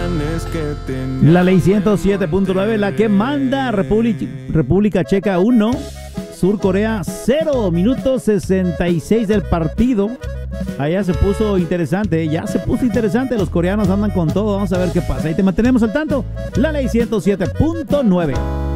La ley 107.9, la que manda. República Checa 1, Sur Corea 0, minuto 66 del partido. Allá se puso interesante, los coreanos andan con todo, vamos a ver qué pasa. Y te mantenemos al tanto, la ley 107.9.